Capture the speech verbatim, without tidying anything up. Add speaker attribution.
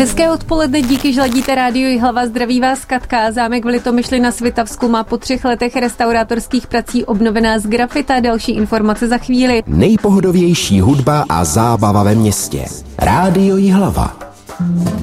Speaker 1: Hezké odpoledne, díky, že ladíte Rádio Jihlava, zdraví vás Katka. Zámek v Litomyšli na Svitavsku má po třech letech restaurátorských prací obnovená z grafita. Další informace za chvíli.
Speaker 2: Nejpohodovější hudba a zábava ve městě. Rádio Jihlava.